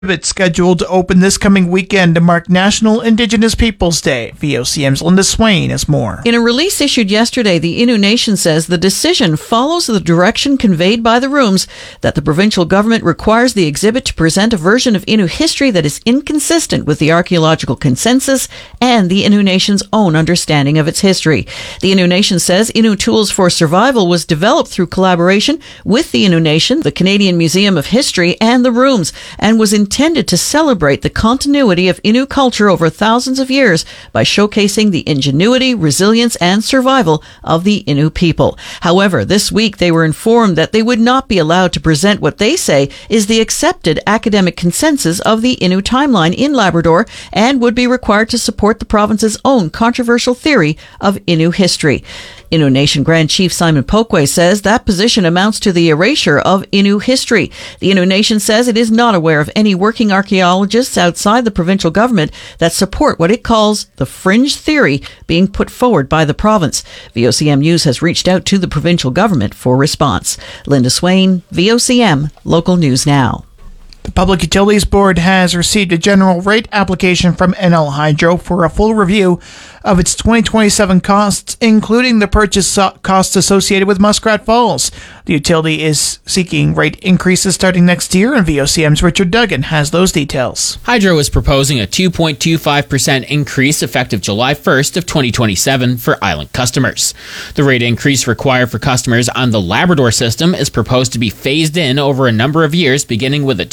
exhibit scheduled to open this coming weekend to mark National Indigenous Peoples Day. VOCM's Linda Swain has more. In a release issued yesterday, the Innu Nation says the decision follows the direction conveyed by the rooms that the provincial government requires the exhibit to present a version of Innu history that is inconsistent with the archaeological consensus and the Innu Nation's own understanding of its history. The Innu Nation says Innu Tools for Survival was developed through collaboration with the Innu Nation, the Canadian Museum of History, and the rooms, and was intended to celebrate the continuity of Innu culture over thousands of years by showcasing the ingenuity, resilience, and survival of the Innu people. However, this week they were informed that they would not be allowed to present what they say is the accepted academic consensus of the Innu timeline in Labrador and would be required to support the province's own controversial theory of Innu history. Innu Nation Grand Chief Simon Pokwe says that position amounts to the erasure of Innu history. The Innu Nation says it is not aware of any working archaeologists outside the provincial government that support what it calls the fringe theory being put forward by the province. VOCM News has reached out to the provincial government for response. Linda Swain, VOCM, Local News Now. The Public Utilities Board has received a general rate application from NL Hydro for a full review of its 2027 costs, including the purchase costs associated with Muskrat Falls. The utility is seeking rate increases starting next year, and VOCM's Richard Duggan has those details. Hydro is proposing a 2.25% increase effective July 1st of 2027 for island customers. The rate increase required for customers on the Labrador system is proposed to be phased in over a number of years, beginning with a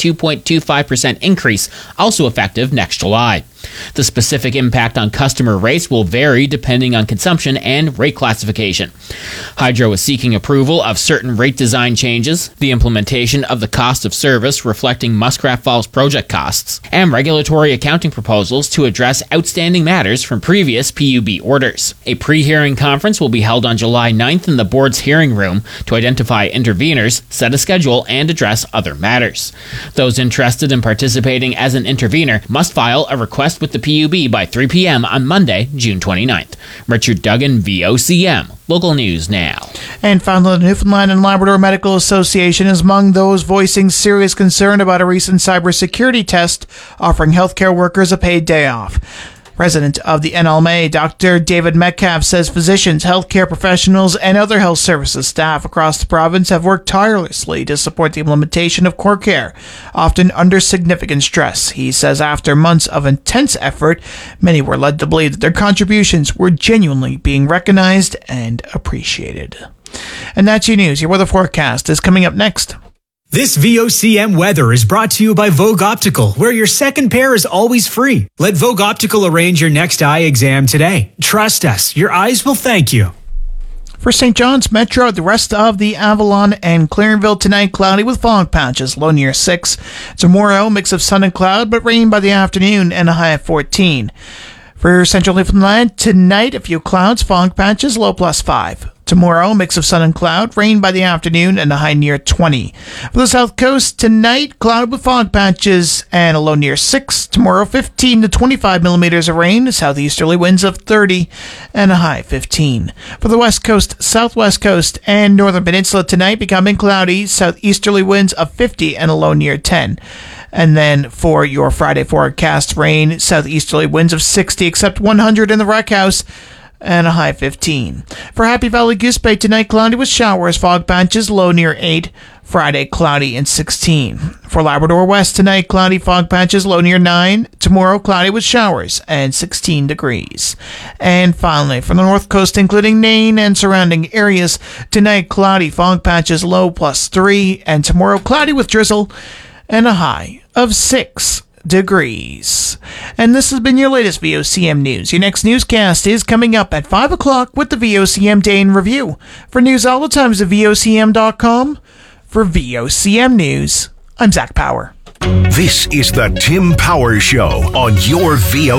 2.25% increase, also effective next July. The specific impact on customer rates will vary depending on consumption and rate classification. Hydro is seeking approval of certain rate design changes, the implementation of the cost of service reflecting Muskrat Falls project costs, and regulatory accounting proposals to address outstanding matters from previous PUB orders. A pre-hearing conference will be held on July 9th in the board's hearing room to identify interveners, set a schedule, and address other matters. Those interested in participating as an intervener must file a request with the PUB by 3 p.m. on Monday, June 29th. Richard Duggan, VOCM. Local News Now. And finally, the Newfoundland and Labrador Medical Association is among those voicing serious concern about a recent cybersecurity test offering healthcare workers a paid day off. President of the NLMA, Dr. David Metcalf, says physicians, healthcare professionals, and other health services staff across the province have worked tirelessly to support the implementation of core care, often under significant stress. He says after months of intense effort, many were led to believe that their contributions were genuinely being recognized and appreciated. And that's your news. Your weather forecast is coming up next. This VOCM weather is brought to you by Vogue Optical, where your second pair is always free. Let Vogue Optical arrange your next eye exam today. Trust us, your eyes will thank you. For St. John's Metro, the rest of the Avalon and Clarenville tonight, cloudy with fog patches, low near 6. Tomorrow, mix of sun and cloud, but rain by the afternoon and a high of 14. For Central Newfoundland, tonight, a few clouds, fog patches, low plus 5. Tomorrow, mix of sun and cloud, rain by the afternoon, and a high near 20. For the South Coast, tonight, cloud with fog patches and a low near 6. Tomorrow, 15 to 25 millimeters of rain, southeasterly winds of 30, and a high 15. For the West Coast, Southwest Coast, and Northern Peninsula tonight, becoming cloudy, southeasterly winds of 50 and a low near 10. And then for your Friday forecast, rain, southeasterly winds of 60, except 100 in the Wreck House, and a high 15. For Happy Valley Goose Bay tonight, cloudy with showers, fog patches, low near 8. Friday, cloudy and 16. For Labrador West tonight, cloudy, fog patches, low near 9. Tomorrow, cloudy with showers and 16 degrees. And finally, from the North Coast, including Nain and surrounding areas, tonight, cloudy, fog patches, low plus 3. And tomorrow, cloudy with drizzle and a high of 6 degrees. And this has been your latest VOCM News. Your next newscast is coming up at 5 o'clock with the VOCM Day in Review. For news all the times at VOCM.com. For VOCM News, I'm Zach Power. This is the Tim Power Show on your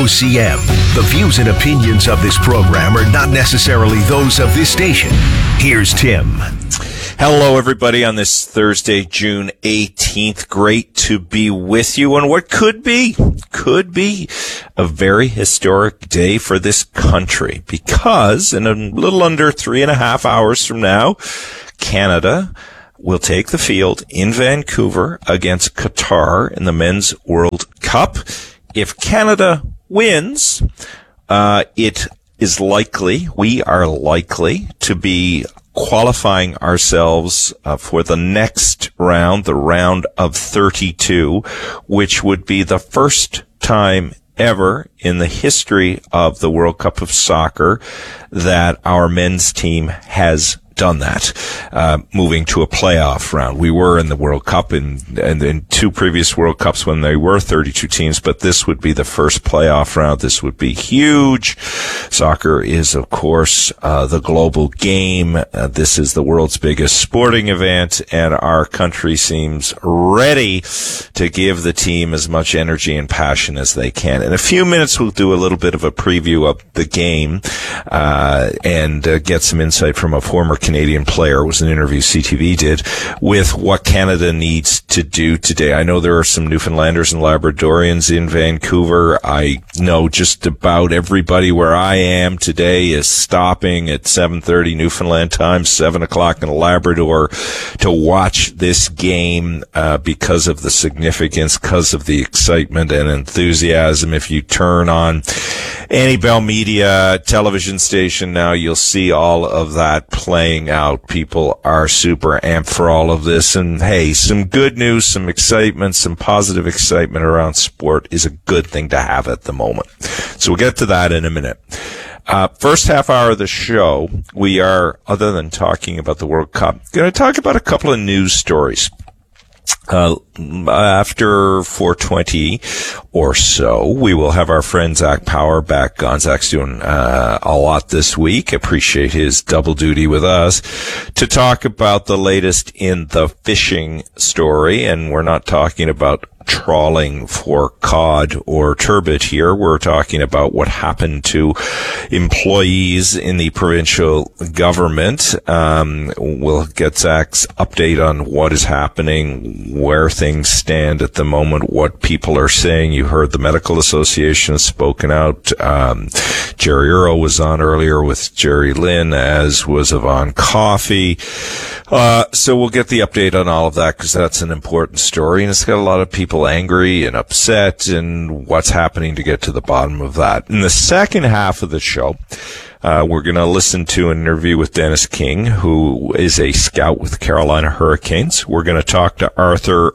VOCM. The views and opinions of this program are not necessarily those of this station. Here's Tim. Hello, everybody, on this Thursday, June 18th. Great to be with you on what could be a very historic day for this country, because in a little under 3.5 hours from now, Canada will take the field in Vancouver against Qatar in the Men's World Cup. If Canada wins, it is likely, we are likely to be qualifying ourselves for the next round, the round of 32, which would be the first time ever in the history of the World Cup of Soccer that our men's team has done that, moving to a playoff round. We were in the World Cup in two previous World Cups when they were 32 teams, but this would be the first playoff round. This would be huge. Soccer is, of course, the global game. This is the world's biggest sporting event, and our country seems ready to give the team as much energy and passion as they can. In a few minutes, we'll do a little bit of a preview of the game, and get some insight from a former Canadian player. It was an interview CTV did with what Canada needs to do today. I know there are some Newfoundlanders and Labradorians in Vancouver. I know just about everybody where I am today is stopping at 7:30 Newfoundland time, 7 o'clock in Labrador to watch this game because of the significance, because of the excitement and enthusiasm. If you turn on any Bell Media television station now, you'll see all of that playing out. People are super amped for all of this. And hey, some good news, some excitement, some positive excitement around sport is a good thing to have at the moment. So we'll get to that in a minute. First half hour of the show, we are, other than talking about the World Cup, going to talk about a couple of news stories. After 4:20 or so, we will have our friend Zach Power back on. Zach's doing a lot this week. Appreciate his double duty with us to talk about the latest in the fishing story. And we're not talking about trawling for cod or turbot here. We're talking about what happened to employees in the provincial government. We'll get Zach's update on what is happening, where things stand at the moment, what people are saying. You heard the Medical Association has spoken out. Jerry Earle was on earlier with Jerry Lynn, as was Yvonne Coffey. So we'll get the update on all of that because that's an important story, and it's got a lot of people angry and upset, and what's happening to get to the bottom of that. In the second half of the show, we're going to listen to an interview with Dennis King, who is a scout with the Carolina Hurricanes. We're going to talk to Arthur.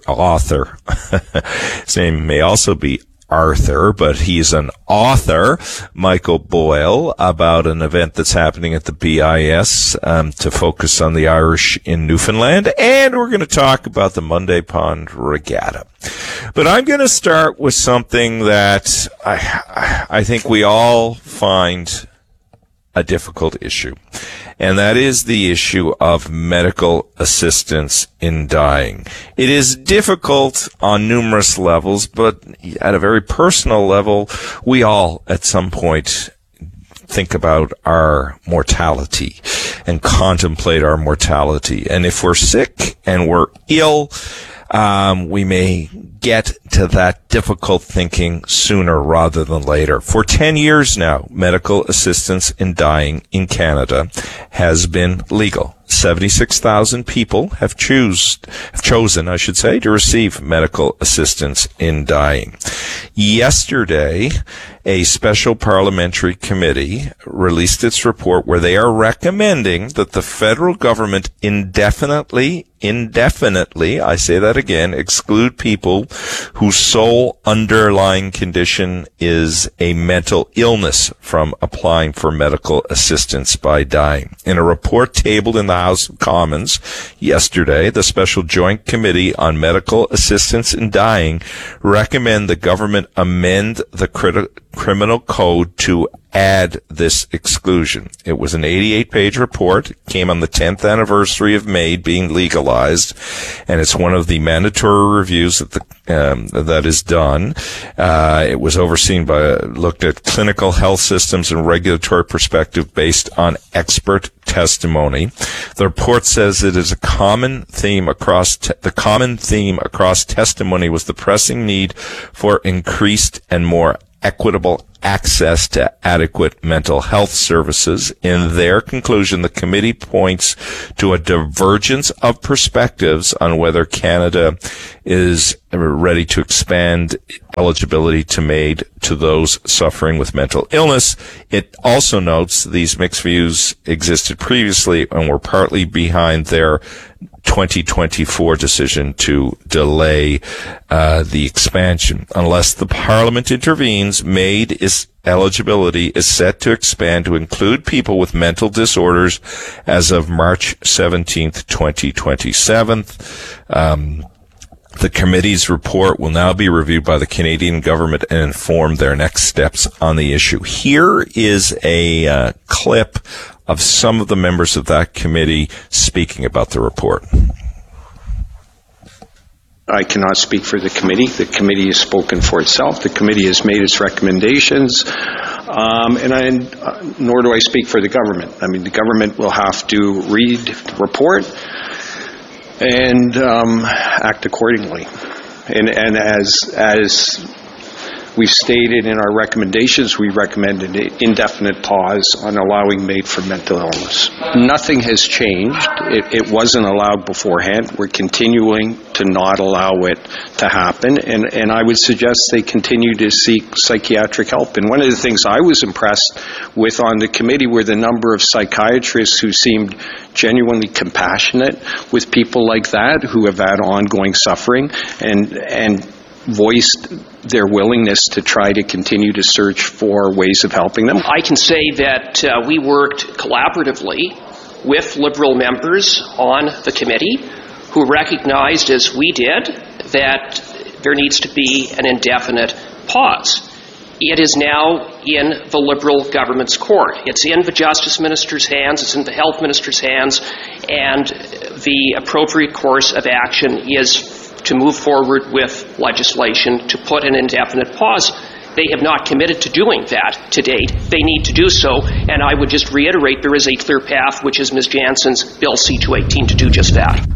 His name may also be Arthur, but he's an author, Michael Boyle, about an event that's happening at the BIS to focus on the Irish in Newfoundland. And we're going to talk about the Monday Pond Regatta. But I'm going to start with something that I think we all find a difficult issue, and that is the issue of medical assistance in dying. It is difficult on numerous levels, but at a very personal level, we all at some point think about our mortality and contemplate our mortality. And if we're sick and we're ill, we may get to that difficult thinking sooner rather than later. For 10 years now, medical assistance in dying in Canada has been legal. 76,000 people have chosen, to receive medical assistance in dying. Yesterday, a special parliamentary committee released its report where they are recommending that the federal government indefinitely, I say that again, exclude people whose sole underlying condition is a mental illness from applying for medical assistance by dying. In a report tabled in the House of Commons yesterday, the Special Joint Committee on Medical Assistance in Dying recommend the government amend the criminal code to add this exclusion. It was an 88-page report. It came on the 10th anniversary of MAID being legalized, and it's one of the mandatory reviews that is done. It was looked at clinical health systems and regulatory perspective based on expert testimony. The report says it is a common theme across testimony was the pressing need for increased and more equitable access to adequate mental health services. In their conclusion, the committee points to a divergence of perspectives on whether Canada is ready to expand eligibility to MAID to those suffering with mental illness. It also notes these mixed views existed previously and were partly behind their 2024 decision to delay the expansion. Unless the Parliament intervenes, MAID eligibility is set to expand to include people with mental disorders as of March 17th, 2027. The committee's report will now be reviewed by the Canadian government and inform their next steps on the issue. Here is a clip of some of the members of that committee speaking about the report. I cannot speak for the committee. The committee has spoken for itself. The committee has made its recommendations, nor do I speak for the government. I mean, the government will have to read the report and act accordingly. And as we've stated in our recommendations, we recommend an indefinite pause on allowing MAID for mental illness. Nothing has changed. It wasn't allowed beforehand. We're continuing to not allow it to happen. And I would suggest they continue to seek psychiatric help. And one of the things I was impressed with on the committee were the number of psychiatrists who seemed genuinely compassionate with people like that who have had ongoing suffering and voiced their willingness to try to continue to search for ways of helping them. I can say that we worked collaboratively with Liberal members on the committee who recognized, as we did, that there needs to be an indefinite pause. It is now in the Liberal government's court. It's in the Justice Minister's hands, it's in the Health Minister's hands, and the appropriate course of action is to move forward with legislation to put an indefinite pause. They have not committed to doing that to date. They need to do so, and I would just reiterate there is a clear path, which is Ms. Jansen's Bill C-218, to do just that.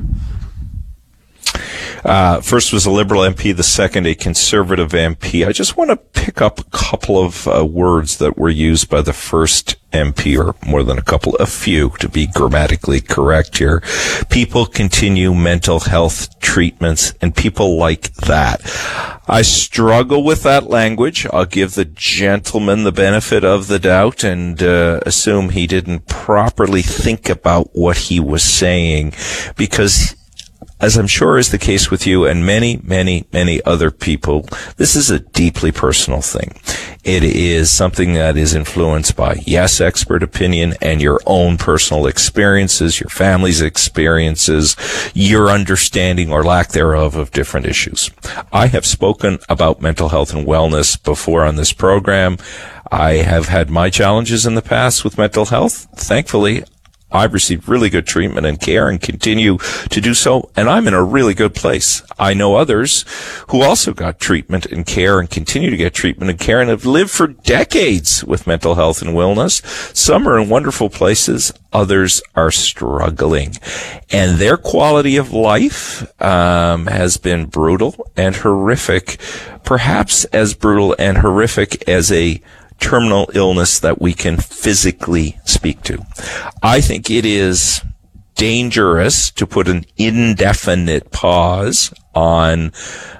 First was a Liberal MP, the second a Conservative MP. I just want to pick up a couple of words that were used by the first MP, or more than a few, to be grammatically correct here. People continue mental health treatments, and people like that. I struggle with that language. I'll give the gentleman the benefit of the doubt and assume he didn't properly think about what he was saying, because as I'm sure is the case with you and many, many, many other people, this is a deeply personal thing. It is something that is influenced by, yes, expert opinion and your own personal experiences, your family's experiences, your understanding or lack thereof of different issues. I have spoken about mental health and wellness before on this program. I have had my challenges in the past with mental health. Thankfully, I've received really good treatment and care and continue to do so, and I'm in a really good place. I know others who also got treatment and care and continue to get treatment and care and have lived for decades with mental health and wellness. Some are in wonderful places. Others are struggling. And their quality of life has been brutal and horrific, perhaps as brutal and horrific as a terminal illness that we can physically speak to. I think it is dangerous to put an indefinite pause on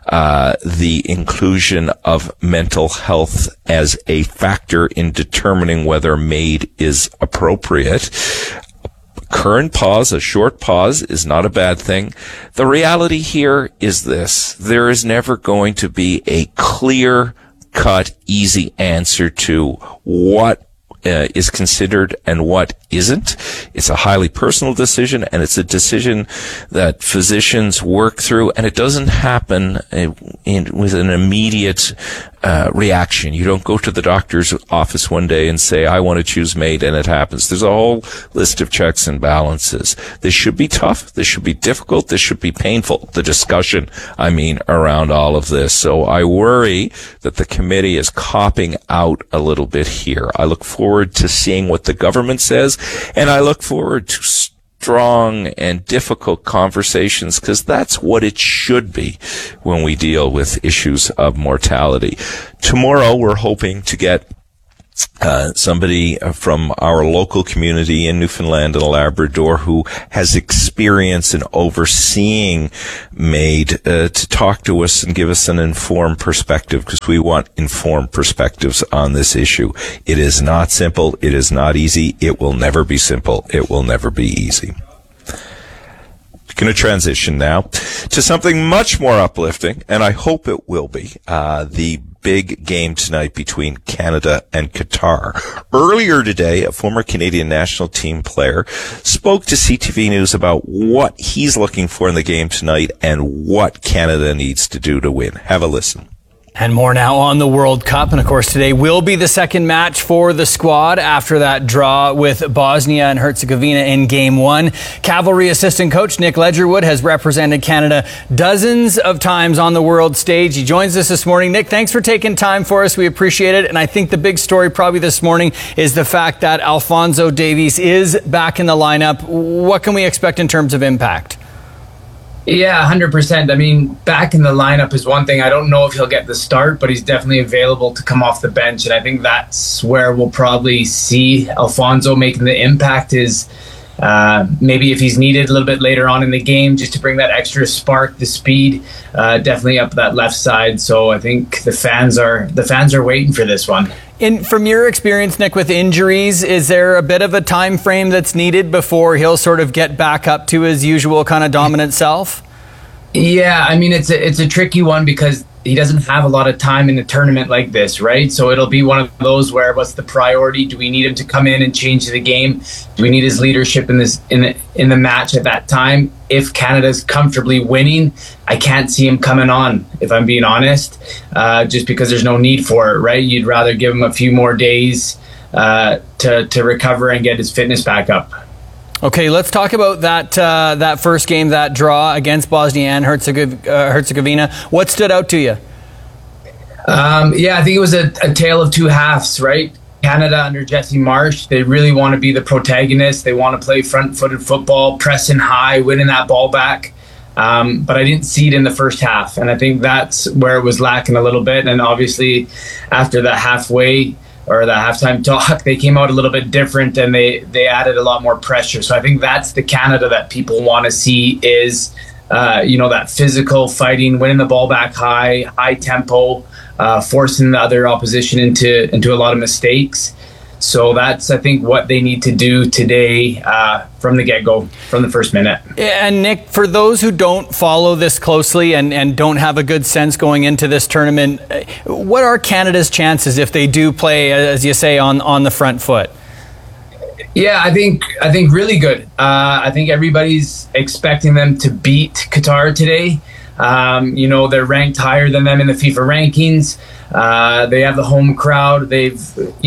the inclusion of mental health as a factor in determining whether MAID is appropriate. Current pause, a short pause, is not a bad thing. The reality here is this: there is never going to be a clear-cut, easy answer to what is considered and what isn't. It's a highly personal decision, and it's a decision that physicians work through, and it doesn't happen with an immediate reaction. You don't go to the doctor's office one day and say, I want to choose MAID, and it happens. There's a whole list of checks and balances. This should be tough. This should be difficult. This should be painful. The discussion, around all of this. So I worry that the committee is copping out a little bit here. I look forward to seeing what the government says, and I look forward to strong and difficult conversations, because that's what it should be when we deal with issues of mortality. Tomorrow, we're hoping to get somebody from our local community in Newfoundland and Labrador who has experience in overseeing MAID to talk to us and give us an informed perspective, because we want informed perspectives on this issue. It is not simple. It is not easy. It will never be simple. It will never be easy. Going to transition now to something much more uplifting, and I hope it will be, the big game tonight between Canada and Qatar. Earlier today, a former Canadian national team player spoke to CTV News about what he's looking for in the game tonight and what Canada needs to do to win. Have a listen. And more now on the World Cup. And of course, today will be the second match for the squad after that draw with Bosnia and Herzegovina in Game 1. Cavalry assistant coach Nick Ledgerwood has represented Canada dozens of times on the world stage. He joins us this morning. Nick, thanks for taking time for us. We appreciate it. And I think the big story probably this morning is the fact that Alphonso Davies is back in the lineup. What can we expect in terms of impact? Yeah, 100%. I mean, back in the lineup is one thing. I don't know if he'll get the start, but he's definitely available to come off the bench. And I think that's where we'll probably see Alphonso making the impact, is maybe if he's needed a little bit later on in the game, just to bring that extra spark, the speed, definitely up that left side. So I think the fans are waiting for this one. From your experience, Nick, with injuries, is there a bit of a time frame that's needed before he'll sort of get back up to his usual kind of dominant self? Yeah, I mean, it's a tricky one because he doesn't have a lot of time in a tournament like this, right? So it'll be one of those where, what's the priority? Do we need him to come in and change the game? Do we need his leadership in the match at that time? If Canada's comfortably winning, I can't see him coming on, if I'm being honest, just because there's no need for it, right? You'd rather give him a few more days to recover and get his fitness back up. Okay, let's talk about that first game, that draw against Bosnia and Herzegovina. What stood out to you? Yeah, I think it was a tale of two halves, right? Canada under Jesse Marsch, they really want to be the protagonist. They want to play front-footed football, pressing high, winning that ball back. But I didn't see it in the first half, and I think that's where it was lacking a little bit. And obviously, after the halfway or the halftime talk, they came out a little bit different, and they added a lot more pressure. So I think that's the Canada that people want to see, is that physical fighting, winning the ball back high tempo, forcing the other opposition into a lot of mistakes. So that's, I think, what they need to do today from the get-go, from the first minute. And Nick, for those who don't follow this closely and don't have a good sense going into this tournament, what are Canada's chances if they do play, as you say, on the front foot? Yeah, I think really good. I think everybody's expecting them to beat Qatar today. They're ranked higher than them in the FIFA rankings. They have the home crowd. They've,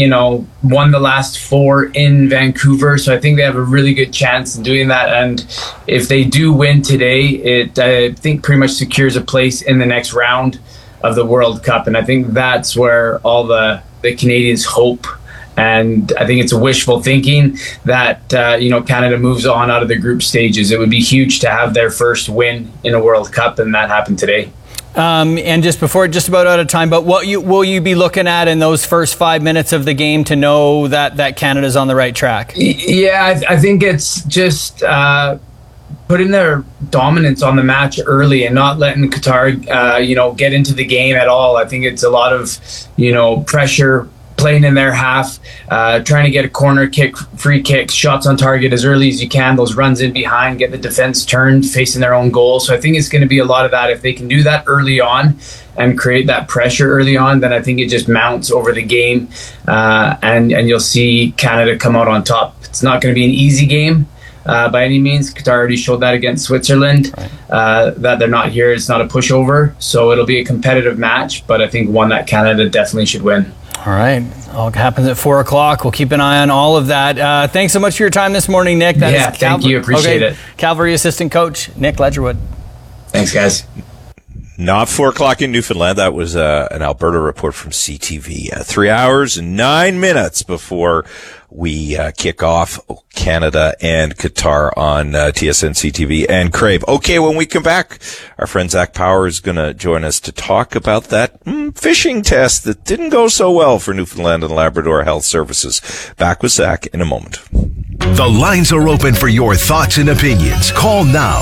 won the last 4 in Vancouver. So I think they have a really good chance in doing that. And if they do win today, it, I think, pretty much secures a place in the next round of the World Cup. And I think that's where all the Canadians hope. And I think it's a wishful thinking that, Canada moves on out of the group stages. It would be huge to have their first win in a World Cup, and that happened today. And just about out of time, but what will you be looking at in those first 5 minutes of the game to know that Canada's on the right track? Yeah, I think it's just putting their dominance on the match early and not letting Qatar, get into the game at all. I think it's a lot of, pressure, playing in their half, trying to get a corner kick, free kicks, shots on target as early as you can, those runs in behind, get the defense turned, facing their own goal. So I think it's going to be a lot of that. If they can do that early on and create that pressure early on, then I think it just mounts over the game, and you'll see Canada come out on top. It's not going to be an easy game by any means. Qatar already showed that against Switzerland, that they're not here. It's not a pushover. So it'll be a competitive match, but I think one that Canada definitely should win. All right. All happens at 4 o'clock. We'll keep an eye on all of that. Thanks so much for your time this morning, Nick. Thank you. Appreciate it. Cavalry assistant coach, Nick Ledgerwood. Thanks, guys. Not 4 o'clock in Newfoundland. That was an Alberta report from CTV. 3 hours and 9 minutes before we kick off Canada and Qatar on TSN, CTV, and Crave. Okay, when we come back, our friend Zach Power is going to join us to talk about that fishing test that didn't go so well for Newfoundland and Labrador Health Services. Back with Zach in a moment. The lines are open for your thoughts and opinions. Call now,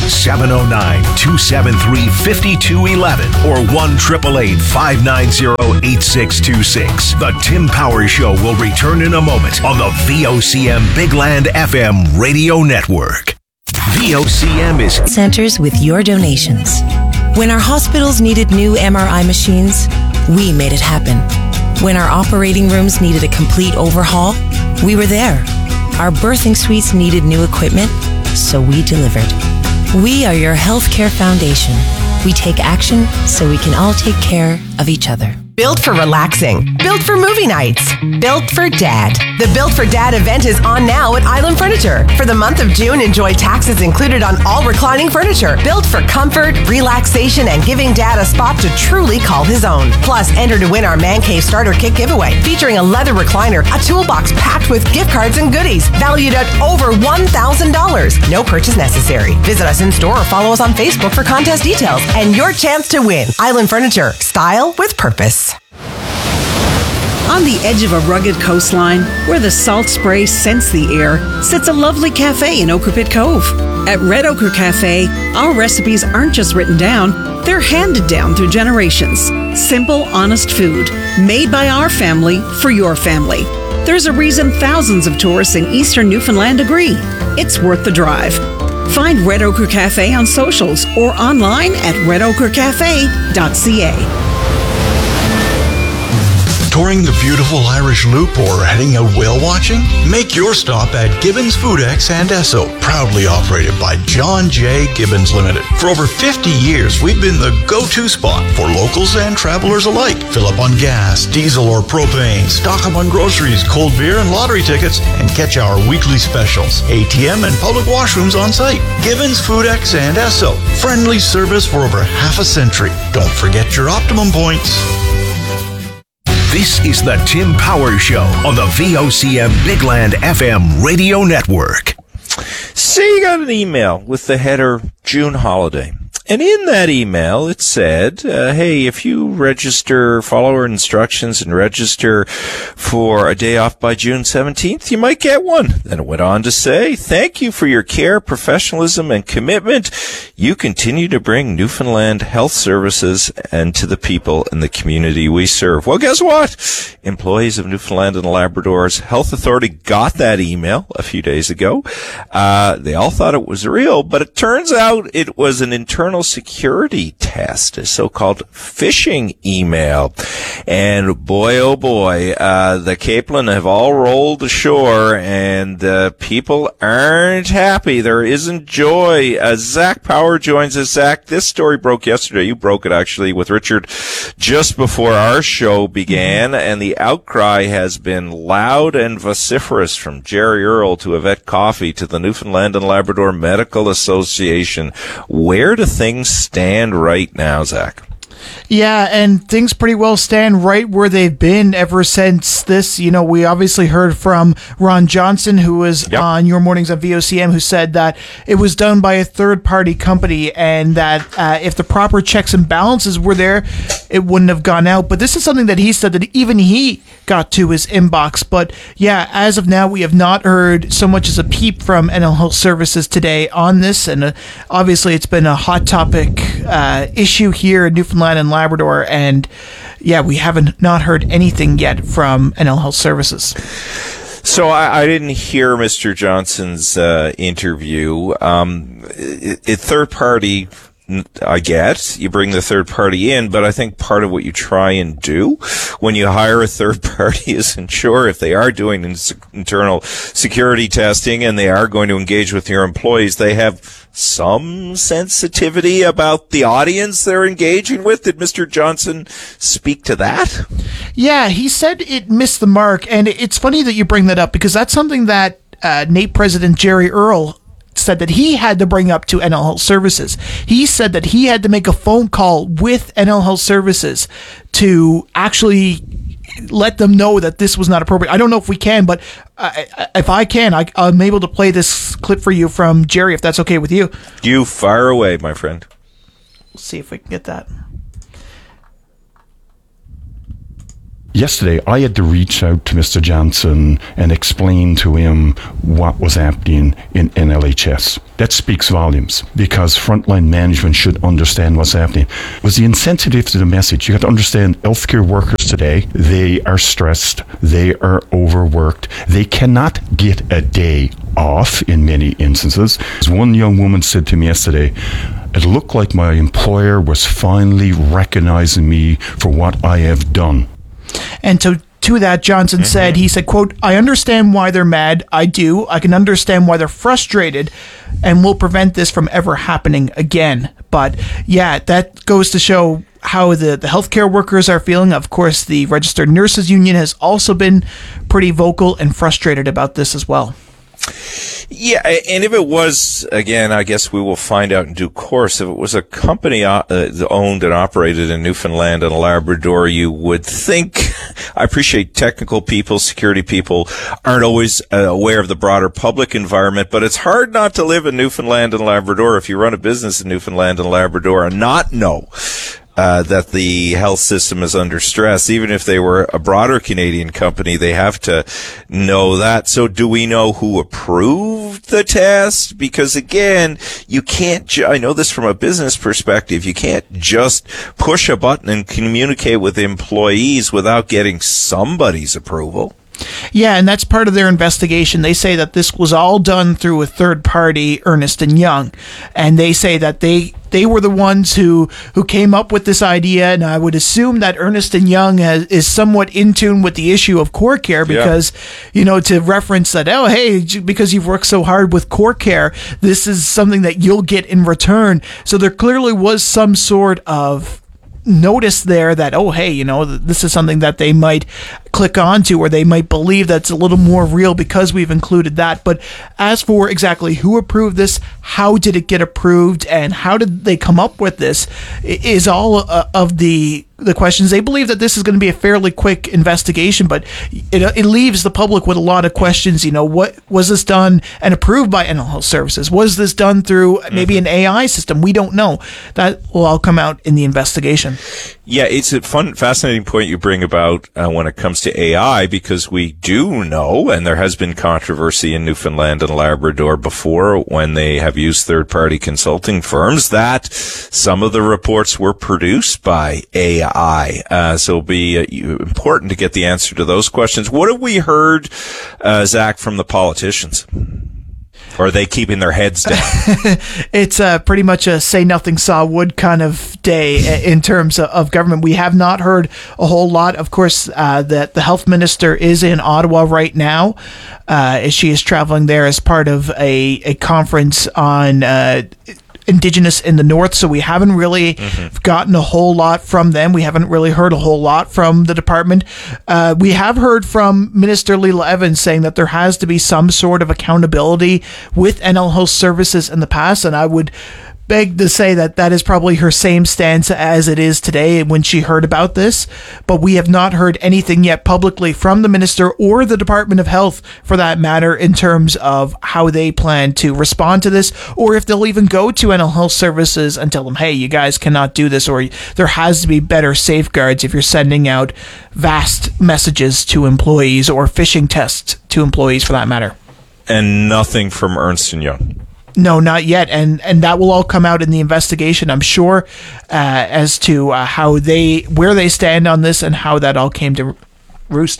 709-273-5211 or 1-888-590-8626. The Tim Power Show will return in a moment on the VOCM Bigland FM radio network. VOCM is centers with your donations. When our hospitals needed new MRI machines, we made it happen. When our operating rooms needed a complete overhaul, we were there. Our birthing suites needed new equipment, so we delivered. We are your healthcare foundation. We take action so we can all take care of each other. Built for relaxing. Built for movie nights. Built for Dad. The Built for Dad event is on now at Island Furniture. For the month of June, enjoy taxes included on all reclining furniture. Built for comfort, relaxation, and giving Dad a spot to truly call his own. Plus, enter to win our Man Cave Starter Kit giveaway, featuring a leather recliner, a toolbox packed with gift cards and goodies, valued at over $1,000. No purchase necessary. Visit us in store or follow us on Facebook for contest details and your chance to win. Island Furniture. Style with purpose. On the edge of a rugged coastline, where the salt spray scents the air, sits a lovely cafe in Ochre Pit Cove. At Red Ochre Cafe, our recipes aren't just written down, they're handed down through generations. Simple, honest food, made by our family for your family. There's a reason thousands of tourists in eastern Newfoundland agree. It's worth the drive. Find Red Ochre Cafe on socials or online at redochrecafe.ca. Touring the beautiful Irish Loop or heading out whale watching? Make your stop at Gibbons Foodex and Esso, proudly operated by John J. Gibbons Limited. For over 50 years, we've been the go-to spot for locals and travelers alike. Fill up on gas, diesel, or propane, stock up on groceries, cold beer, and lottery tickets, and catch our weekly specials. ATM and public washrooms on site. Gibbons Foodex and Esso. Friendly service for over half a century. Don't forget your Optimum points. This is the Tim Power Show on the VOCM Bigland FM radio network. Say you got an email with the header June holiday. And in that email, it said, hey, if you register, follow our instructions and register for a day off by June 17th, you might get one. Then it went on to say, thank you for your care, professionalism, and commitment. You continue to bring Newfoundland health services and to the people in the community we serve. Well, guess what? Employees of Newfoundland and Labrador's Health Authority got that email a few days ago. They all thought it was real, but it turns out it was an internal security test, a so-called phishing email. And boy, oh boy, the Capelin have all rolled ashore, and people aren't happy. There isn't joy. Zach Power joins us. Zach, this story broke yesterday. You broke it, actually, with Richard just before our show began, and the outcry has been loud and vociferous from Jerry Earl to Yvette Coffey to the Newfoundland and Labrador Medical Association. Where do things stand right now, Zach? Yeah, and things pretty well stand right where they've been ever since this. You know, we obviously heard from Ron Johnson, who was on Your Mornings on VOCM, who said that it was done by a third-party company and that if the proper checks and balances were there, it wouldn't have gone out. But this is something that he said that even he got to his inbox. But yeah, as of now, we have not heard so much as a peep from NL Health Services today on this. And obviously, it's been a hot topic issue here in Newfoundland and Labrador. And yeah, we haven't not heard anything yet from NL Health Services. So I didn't hear Mr. Johnson's interview. Third party, I get you bring the third party in, but I think part of what you try and do when you hire a third party is ensure if they are doing internal security testing and they are going to engage with your employees, they have some sensitivity about the audience they're engaging with. Did Mr. Johnson speak to that? Yeah, he said it missed the mark, and it's funny that you bring that up because that's something that NAPE President Jerry Earl said that he had to bring up to NL Health Services. He said that he had to make a phone call with NL Health Services to actually let them know that this was not appropriate. I don't know if we can, but if I can, I'm able to play this clip for you from Jerry, if that's okay with you. You fire away, my friend. We'll see if we can get that. Yesterday, I had to reach out to Mr. Johnson and explain to him what was happening in NLHS. That speaks volumes, because frontline management should understand what's happening. Was he insensitive to the message? You got to understand, healthcare workers today, they are stressed, they are overworked, they cannot get a day off in many instances. As one young woman said to me yesterday, it looked like my employer was finally recognizing me for what I have done. And to that, Johnson said, he said, quote, I understand why they're mad. I do. I can understand why they're frustrated, and will prevent this from ever happening again. But yeah, that goes to show how the healthcare workers are feeling. Of course, the Registered Nurses Union has also been pretty vocal and frustrated about this as well. Yeah, and if it was, again, I guess we will find out in due course, if it was a company owned and operated in Newfoundland and Labrador, you would think, I appreciate technical people, security people aren't always aware of the broader public environment, but it's hard not to live in Newfoundland and Labrador if you run a business in Newfoundland and Labrador and not know that the health system is under stress. Even if they were a broader Canadian company, they have to know that. So do we know who approved the test? Because again, you can't, I know this from a business perspective, you can't just push a button and communicate with employees without getting somebody's approval. Yeah, and that's part of their investigation. They say that this was all done through a third party, Ernst & Young, and they say that they were the ones who came up with this idea, and I would assume that Ernst & Young is somewhat in tune with the issue of core care, because, to reference that, oh, hey, because you've worked so hard with core care, this is something that you'll get in return. So there clearly was some sort of notice there that, oh, hey, this is something that they might click onto, or they might believe that's a little more real because we've included that. But as for exactly who approved this, how did it get approved, and how did they come up with this, is all of the questions. They believe that this is going to be a fairly quick investigation, but it leaves the public with a lot of questions. What was this done and approved by NL Health Services? Was this done through maybe an AI system? We don't know. That will all come out in the investigation. Yeah, it's a fascinating point you bring about when it comes to AI, because we do know, and there has been controversy in Newfoundland and Labrador before when they have used third-party consulting firms, that some of the reports were produced by AI. So it'll be important to get the answer to those questions. What have we heard, Zach, from the politicians? Or are they keeping their heads down? It's pretty much a say nothing, saw wood kind of day in terms of government. We have not heard a whole lot. Of course, that the health minister is in Ottawa right now. She is traveling there as part of a conference on Indigenous in the North, so we haven't really gotten a whole lot from them. We haven't really heard a whole lot from the department. We have heard from Minister Leila Evans saying that there has to be some sort of accountability with NL Health Services in the past, and I would beg to say that is probably her same stance as it is today when she heard about this, but we have not heard anything yet publicly from the minister or the Department of Health, for that matter, in terms of how they plan to respond to this, or if they'll even go to NL Health Services and tell them, hey, you guys cannot do this, or there has to be better safeguards if you're sending out vast messages to employees, or phishing tests to employees, for that matter. And nothing from Ernst & Young. No, not yet, and that will all come out in the investigation, I'm sure, as to where they stand on this and how that all came to roost.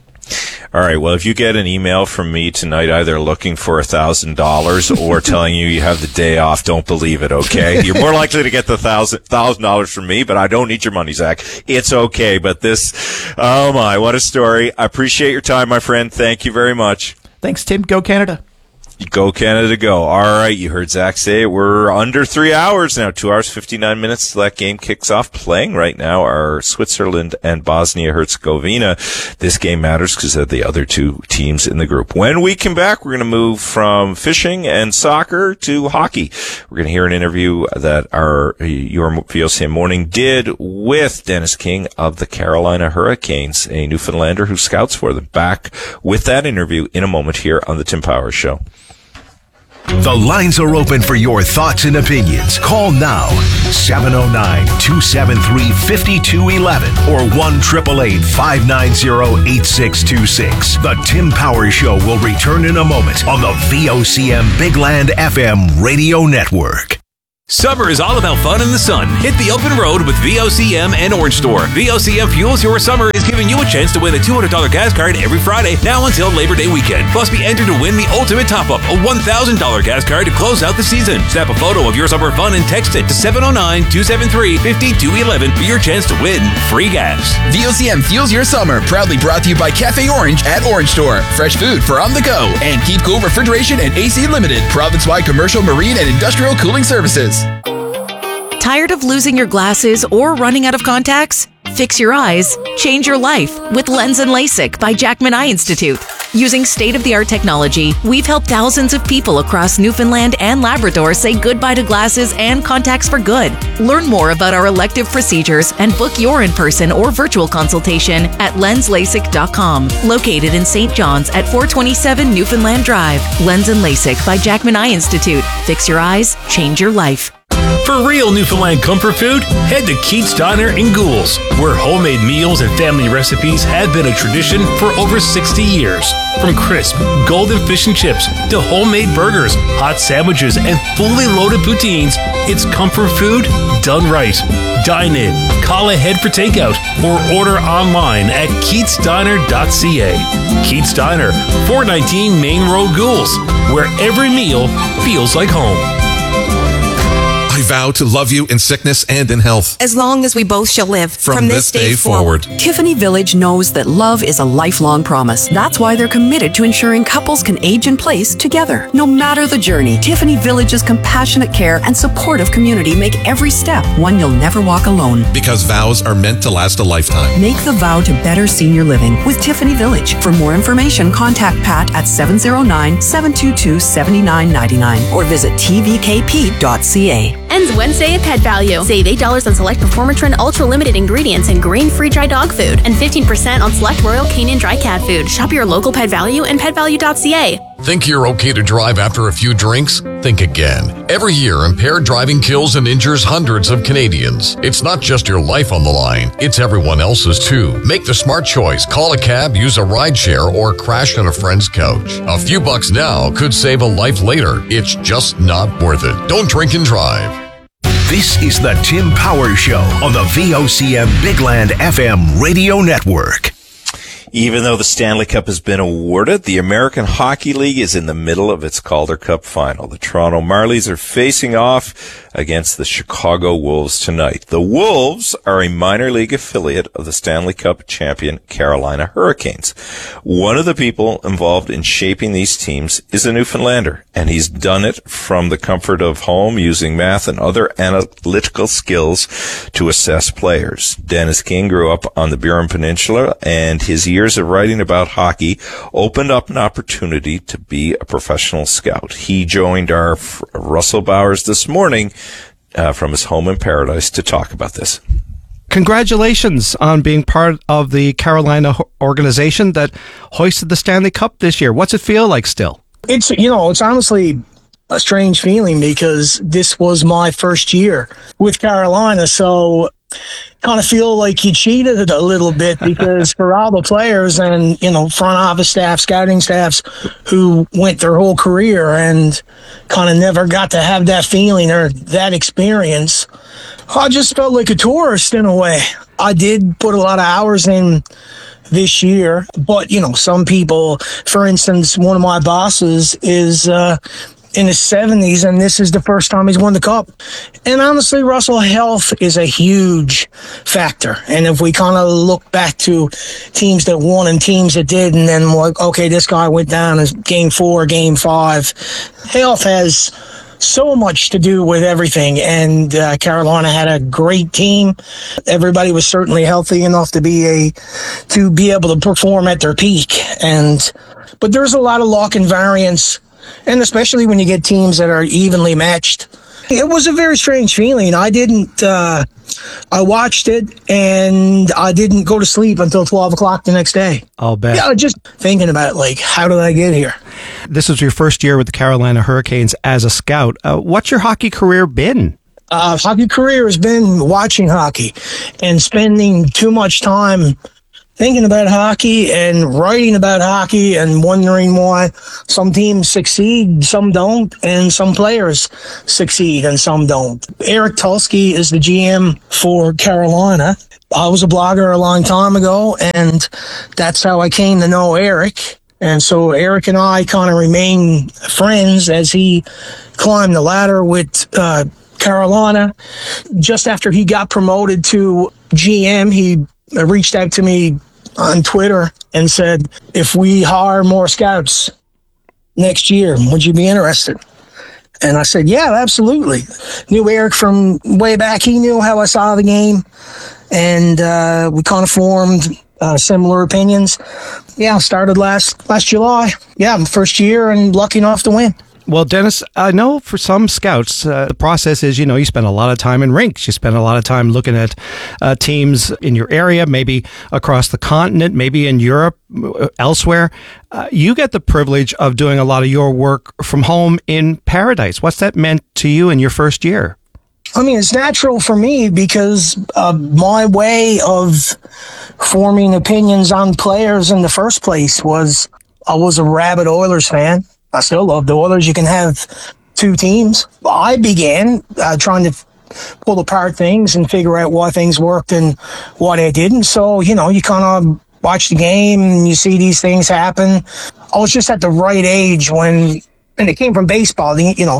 All right. Well, if you get an email from me tonight, either looking for $1,000 or telling you have the day off, don't believe it. Okay, you're more likely to get the $1,000 from me, but I don't need your money, Zach. It's okay. But this, oh my, what a story! I appreciate your time, my friend. Thank you very much. Thanks, Tim. Go Canada. Go Canada, go. All right, you heard Zach say it. We're under 3 hours now, 2 hours, 59 minutes till that game kicks off. Playing right now are Switzerland and Bosnia-Herzegovina. This game matters because they're the other two teams in the group. When we come back, we're going to move from fishing and soccer to hockey. We're going to hear an interview that your VOCM Morning did with Dennis King of the Carolina Hurricanes, a Newfoundlander who scouts for them. Back with that interview in a moment here on the Tim Powers Show. The lines are open for your thoughts and opinions. Call now, 709-273-5211 or 1-888-590-8626. The Tim Powers Show will return in a moment on the VOCM Bigland FM radio network. Summer is all about fun in the sun. Hit the open road with VOCM and Orange Store. VOCM Fuels Your Summer is giving you a chance to win a $200 gas card every Friday, now until Labor Day weekend. Plus, be entered to win the ultimate top-up, a $1,000 gas card to close out the season. Snap a photo of your summer fun and text it to 709-273-5211 for your chance to win free gas. VOCM Fuels Your Summer, proudly brought to you by Cafe Orange at Orange Store. Fresh food for on the go. And Keep Cool Refrigeration and AC Limited, province-wide commercial, marine, and industrial cooling services. Tired of losing your glasses or running out of contacts? Fix your eyes, change your life with Lens and LASIK by Jackman Eye Institute. Using state-of-the-art technology, we've helped thousands of people across Newfoundland and Labrador say goodbye to glasses and contacts for good. Learn more about our elective procedures and book your in-person or virtual consultation at lenslasik.com. Located in St. John's at 427 Newfoundland Drive. Lens and LASIK by Jackman Eye Institute. Fix your eyes, change your life. For real Newfoundland comfort food, head to Keats Diner in Goulds, where homemade meals and family recipes have been a tradition for over 60 years. From crisp, golden fish and chips to homemade burgers, hot sandwiches, and fully loaded poutines, it's comfort food done right. Dine in, call ahead for takeout, or order online at keatsdiner.ca. Keats Diner, 419 Main Road, Goulds, where every meal feels like home. I vow to love you in sickness and in health. As long as we both shall live. From this day forward. Tiffany Village knows that love is a lifelong promise. That's why they're committed to ensuring couples can age in place together. No matter the journey, Tiffany Village's compassionate care and supportive community make every step one you'll never walk alone. Because vows are meant to last a lifetime. Make the vow to better senior living with Tiffany Village. For more information, contact Pat at 709-722-7999 or visit tvkp.ca. Ends Wednesday at Pet Value. Save $8 on select Performatrin Ultra Limited ingredients and grain-free dry dog food, and 15% on select Royal Canin dry cat food. Shop your local Pet Value and petvalue.ca. Think you're okay to drive after a few drinks? Think again. Every year, impaired driving kills and injures hundreds of Canadians. It's not just your life on the line, it's everyone else's too. Make the smart choice. Call a cab, use a rideshare, or crash on a friend's couch. A few bucks now could save a life later. It's just not worth it. Don't drink and drive. This is the Tim Powers Show on the VOCM Bigland FM radio network. Even though the Stanley Cup has been awarded, the American Hockey League is in the middle of its Calder Cup final. The Toronto Marlies are facing off against the Chicago Wolves tonight. The Wolves are a minor league affiliate of the Stanley Cup champion Carolina Hurricanes. One of the people involved in shaping these teams is a Newfoundlander, and he's done it from the comfort of home using math and other analytical skills to assess players. Dennis King grew up on the Burin Peninsula, and his years of writing about hockey opened up an opportunity to be a professional scout. He joined our Russell Bowers this morning from his home in Paradise to talk about this. Congratulations on being part of the Carolina organization that hoisted the Stanley Cup this year. What's it feel like still? It's honestly a strange feeling because this was my first year with Carolina, so kind of feel like you cheated a little bit because for all the players and, front office staff, scouting staffs who went their whole career and kind of never got to have that feeling or that experience, I just felt like a tourist in a way. I did put a lot of hours in this year, but, some people, for instance, one of my bosses is in his 70s, and this is the first time he's won the Cup. And honestly, Russell, health is a huge factor. And if we kind of look back to teams that won and teams that did, and then like, okay, this guy went down as game 4, game 5, health has so much to do with everything. And Carolina had a great team. Everybody was certainly healthy enough to be able to perform at their peak. But there's a lot of luck and variance, and especially when you get teams that are evenly matched. It was a very strange feeling. I watched it, and I didn't go to sleep until 12 o'clock the next day. I'll bet. Yeah, just thinking about, like, how did I get here? This was your first year with the Carolina Hurricanes as a scout. What's your hockey career been? Hockey career has been watching hockey and spending too much time thinking about hockey and writing about hockey and wondering why some teams succeed, some don't, and some players succeed and some don't. Eric Tulsky is the GM for Carolina. I was a blogger a long time ago, and that's how I came to know Eric. And so Eric and I kind of remain friends as he climbed the ladder with Carolina. Just after he got promoted to GM, he reached out to me on Twitter and said, if we hire more scouts next year, would you be interested? And I said, yeah, absolutely. Knew Eric from way back. He knew how I saw the game, and we kind of formed similar opinions. Yeah, started last July. Yeah, first year and lucky enough to win. Well, Dennis, I know for some scouts, the process is, you spend a lot of time in rinks. You spend a lot of time looking at teams in your area, maybe across the continent, maybe in Europe, elsewhere. You get the privilege of doing a lot of your work from home in Paradise. What's that meant to you in your first year? I mean, it's natural for me because my way of forming opinions on players in the first place was I was a rabid Oilers fan. I still love the Oilers. You can have two teams. I began trying to pull apart things and figure out why things worked and why they didn't. So, you kind of watch the game and you see these things happen. I was just at the right age when, and it came from baseball,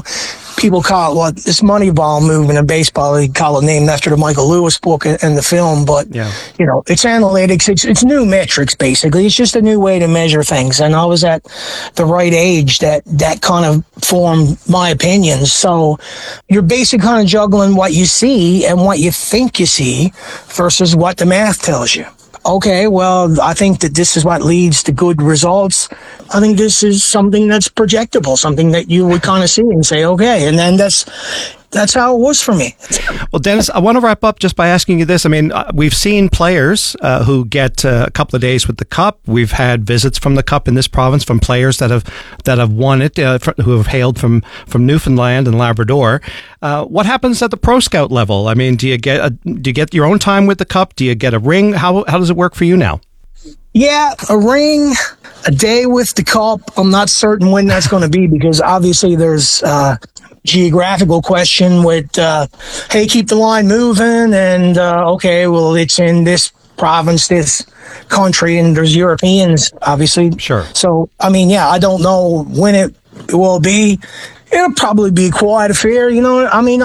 people call it this Moneyball movement in baseball. They call it named after the Michael Lewis book and the film. But, it's analytics. It's new metrics, basically. It's just a new way to measure things. And I was at the right age that kind of formed my opinions. So you're basically kind of juggling what you see and what you think you see versus what the math tells you. Okay, well, I think that this is what leads to good results. I think this is something that's projectable, something that you would kind of see and say, okay, and then that's how it was for me. Well, Dennis, I want to wrap up just by asking you this. I mean, we've seen players who get a couple of days with the Cup. We've had visits from the Cup in this province from players that have won it, who have hailed from Newfoundland and Labrador. What happens at the pro scout level? I mean, do you get your own time with the Cup? Do you get a ring? How does it work for you now? Yeah, a ring, a day with the Cup. I'm not certain when that's going to be because obviously there's geographical question with, hey, keep the line moving, and okay, well, it's in this province, this country, and there's Europeans, obviously. Sure. So, I mean, yeah, I don't know when it will be. It'll probably be quite a fair, I mean,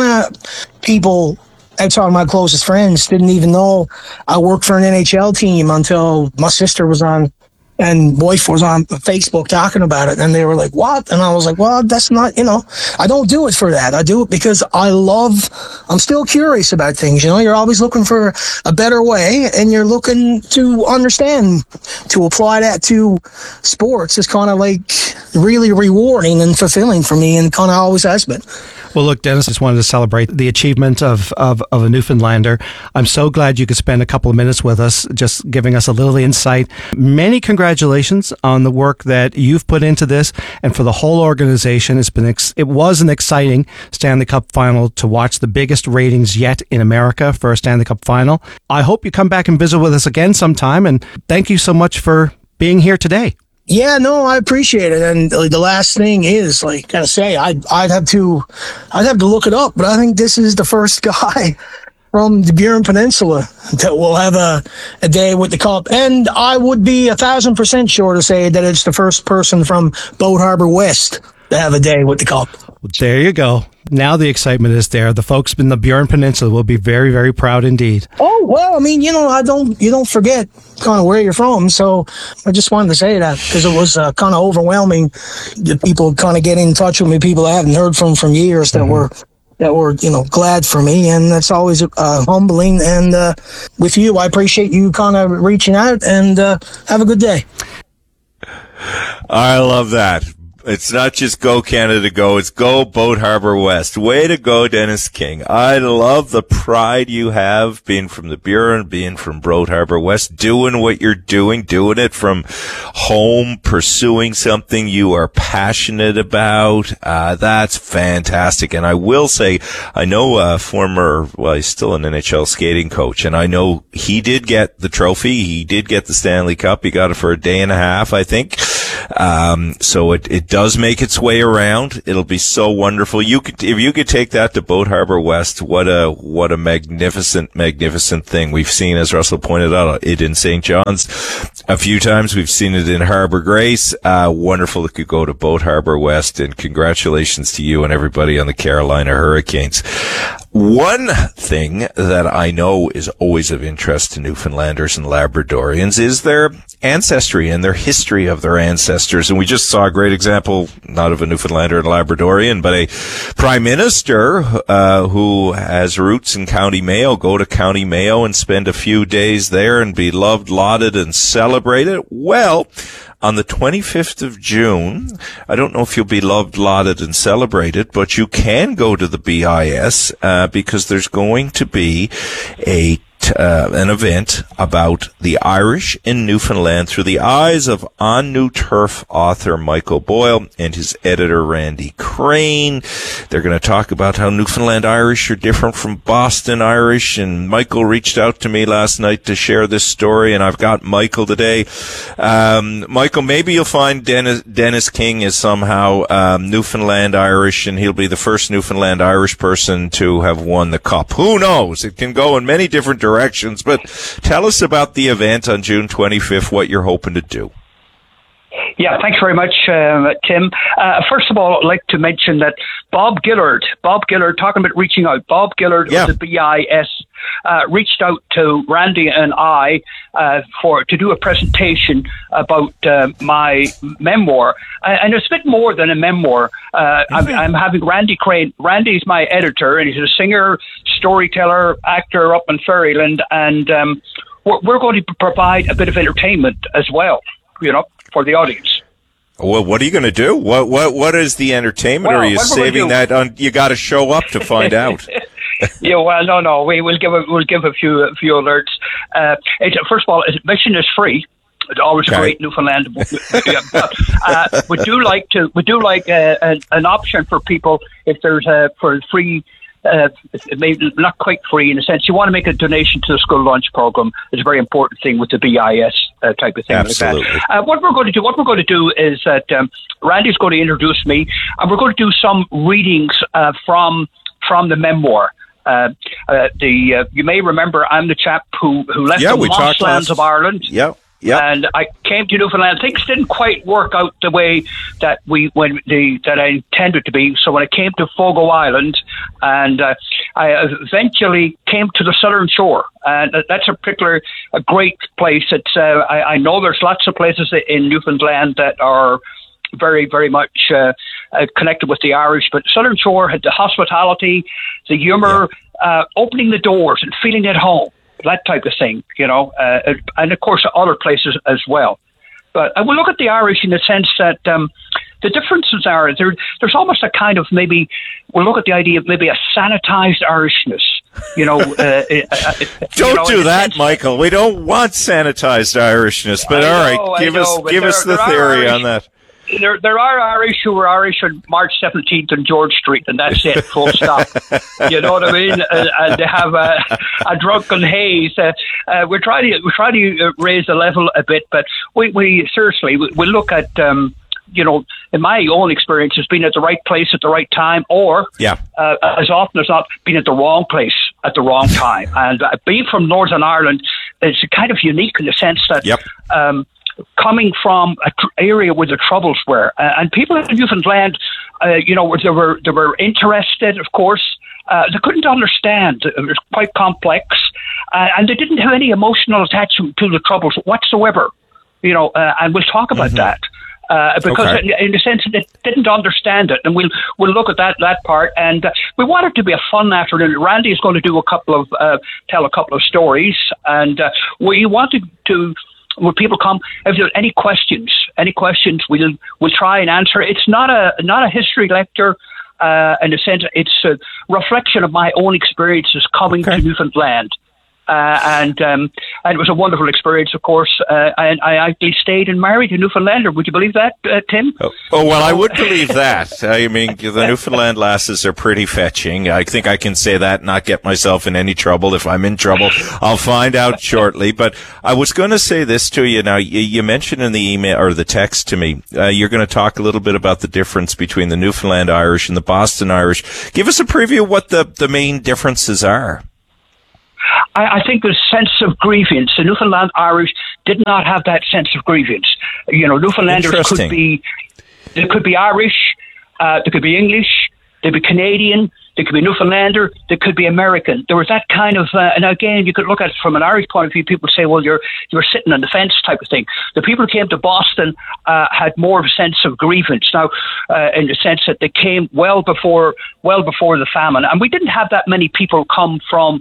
people outside of my closest friends didn't even know I worked for an NHL team until my sister was on and wife was on Facebook talking about it, and they were like, what? And I was like, well, that's not, I don't do it for that. I do it because I'm still curious about things. You're always looking for a better way, and you're looking to understand, to apply that to sports is kind of like really rewarding and fulfilling for me, and kind of always has been. Well, look, Dennis, just wanted to celebrate the achievement of a Newfoundlander. I'm so glad you could spend a couple of minutes with us, just giving us a little insight. Many congratulations on the work that you've put into this, and for the whole organization. It was an exciting Stanley Cup final to watch, the biggest ratings yet in America for a Stanley Cup final. I hope you come back and visit with us again sometime, and thank you so much for being here today. Yeah, no, I appreciate it. And the last thing is, gotta say, I'd have to look it up, but I think this is the first guy from the Burin Peninsula that will have a day with the Cup. And I would be 1,000% sure to say that it's the first person from Boat Harbor West have a day with the Cup. There you go. Now the excitement is there. The folks in the Burin Peninsula will be very, very proud indeed. Oh, well, I mean, you don't forget kind of where you're from. So I just wanted to say that because it was kind of overwhelming. The people kind of get in touch with me, people I haven't heard from years that were, glad for me. And that's always humbling. And with you, I appreciate you kind of reaching out, and have a good day. I love that. It's not just Go Canada Go, it's Go Boat Harbor West. Way to go, Dennis King. I love the pride you have being from the Burin, being from Boat Harbor West, doing what you're doing it from home, pursuing something you are passionate about. That's fantastic. And I will say, I know he's still an NHL skating coach, and I know he did get the trophy. He did get the Stanley Cup. He got it for a day and a half, I think. So it does make its way around. It'll be so wonderful. If you could take that to Boat Harbor West, what a magnificent thing. We've seen, as Russell pointed out, it in St. John's a few times. We've seen it in Harbor Grace. Wonderful it could go to Boat Harbor West, and congratulations to you and everybody on the Carolina Hurricanes. One thing that I know is always of interest to Newfoundlanders and Labradorians is their ancestry and their history of their ancestors. And we just saw a great example, not of a Newfoundlander and Labradorian, but a prime minister who has roots in County Mayo, go to County Mayo and spend a few days there and be loved, lauded, and celebrated. Well, on the 25th of June, I don't know if you'll be loved, lauded, and celebrated, but you can go to the BIS because there's going to be an event about the Irish in Newfoundland through the eyes of On New Turf author Michael Boyle and his editor Randy Crane. They're going to talk about how Newfoundland Irish are different from Boston Irish, and Michael reached out to me last night to share this story, and I've got Michael today. Michael, maybe you'll find Dennis King is somehow Newfoundland Irish, and he'll be the first Newfoundland Irish person to have won the Cup. Who knows? It can go in many different directions, but tell us about the event on June 25th, what you're hoping to do. Yeah, thanks very much, Tim. First of all, I'd like to mention that Bob Gillard, talking about reaching out, Bob Gillard of the BIS reached out to Randy and I to do a presentation about my memoir. And it's a bit more than a memoir. I'm having Randy Crane. Randy's my editor, and he's a singer, storyteller, actor up in Ferryland, and we're going to provide a bit of entertainment as well, for the audience. Well, what are you going to do? What is the entertainment? Or are you saving that on? You got to show up to find out. Yeah, well, no. We'll give a few alerts. First of all, admission is free. It's always great Newfoundland. We do like an option for people if there's for free. Maybe not quite free in a sense. You want to make a donation to the school lunch program. It's a very important thing with the BIS type of thing. Absolutely. Like that. What we're going to do is that Randy's going to introduce me, and we're going to do some readings from the memoir. You may remember I'm the chap who left the mosslands of Ireland. Yeah. And I came to Newfoundland. Things didn't quite work out the way that I intended to be. So when I came to Fogo Island, and I eventually came to the Southern Shore, and that's a great place. It's I know there's lots of places in Newfoundland that are very, very much connected with the Irish, but Southern Shore had the hospitality, the humour, opening the doors and feeling at home. That type of thing, and of course other places as well. But I will look at the Irish in the sense that the differences are there's almost a kind of we'll look at the idea of maybe a sanitized Irishness. Don't do that, Michael. We don't want sanitized Irishness. But give us the theory on that. There are Irish who were Irish on March 17th on George Street, and that's it, full stop. You know what I mean? And they have a drunken haze. We're trying to raise the level a bit, but we seriously look at in my own experience, has been at the right place at the right time, or as often as not, being at the wrong place at the wrong time. And being from Northern Ireland is kind of unique in the sense that. Coming from an area where the troubles were, and people in Newfoundland they were interested, of course. They couldn't understand. It was quite complex, and they didn't have any emotional attachment to the Troubles whatsoever. And we'll talk about that. Because in a sense they didn't understand it, and we'll look at that part. And we want it to be a fun afternoon. Randy is going to do tell a couple of stories, and we wanted to. When people come, if there's any questions, we'll try and answer. It's not a history lecture. In a sense, it's a reflection of my own experiences coming to Newfoundland. And it was a wonderful experience, of course. And I actually stayed and married a Newfoundlander. Would you believe that, Tim? Oh, well, I would believe that. I mean, the Newfoundland lasses are pretty fetching. I think I can say that and not get myself in any trouble. If I'm in trouble, I'll find out shortly. But I was going to say this to you. Now, you mentioned in the email or the text to me, you're going to talk a little bit about the difference between the Newfoundland Irish and the Boston Irish. Give us a preview of what the main differences are. I think the sense of grievance. The Newfoundland Irish did not have that sense of grievance. Newfoundlanders could be Irish, they could be English, they'd be Canadian, they could be Newfoundlander, they could be American. There was that kind of, and again, you could look at it from an Irish point of view. People say, well, you're sitting on the fence type of thing. The people who came to Boston had more of a sense of grievance. Now, in the sense that they came well before the famine, and we didn't have that many people come from,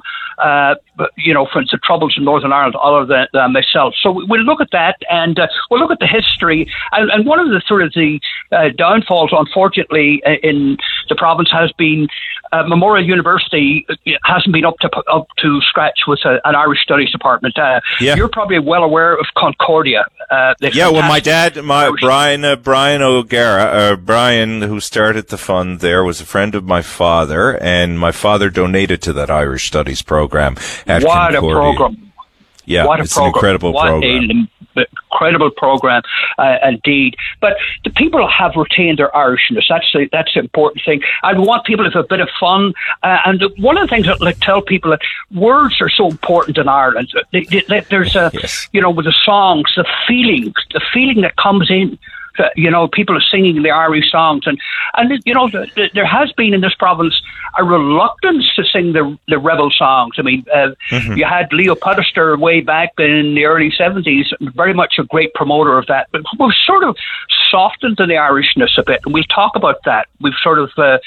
from the Troubles in Northern Ireland, other than myself. So we'll look at that, and we'll look at the history. And one of the sort of the downfalls, unfortunately, in the province has been Memorial University hasn't been up to scratch with an Irish Studies department. You're probably well aware of Concordia. My dad, Brian O'Gara, Brian, who started the fund there, was a friend of my father, and my father donated to that Irish Studies program at Concordia. What a program! Yeah, it's an incredible program. Incredible program, indeed. But the people have retained their Irishness. That's the important thing. I want people to have a bit of fun. And one of the things that I tell people that words are so important in Ireland. There's with the songs, the feeling that comes in. People are singing the Irish songs, and there has been in this province a reluctance to sing the rebel songs. I mean, you had Leo Podester way back in the early 70s, very much a great promoter of that. But we've sort of softened to the Irishness a bit, and we'll talk about that. We've sort of, but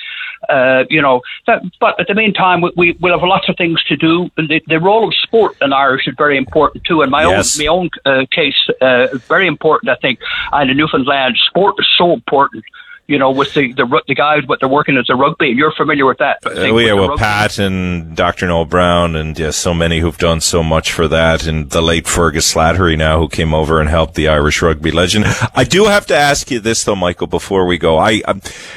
at the meantime, we'll have lots of things to do. The role of sport in Irish is very important too. In my own case, very important, I think. And in Newfoundland, sport is so important. With the guys, what they're working as a rugby. You're familiar with that. Pat and Dr. Noel Brown and so many who've done so much for that, and the late Fergus Slattery now, who came over and helped the Irish rugby legend. I do have to ask you this though, Michael, before we go. I